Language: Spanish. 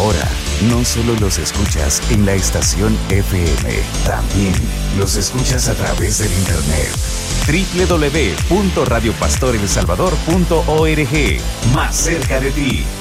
Ahora, no solo los escuchas en la estación FM, también los escuchas a través del internet. www.radiopastoresalvador.org. Más cerca de ti.